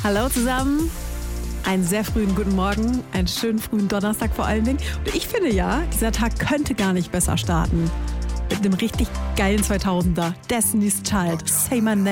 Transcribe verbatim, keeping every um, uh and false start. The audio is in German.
Hallo zusammen, einen sehr frühen guten Morgen, einen schönen frühen Donnerstag vor allen Dingen. Und ich finde ja, dieser Tag könnte gar nicht besser starten. Mit einem richtig geilen zweitausender, Destiny's Child, Say My Name.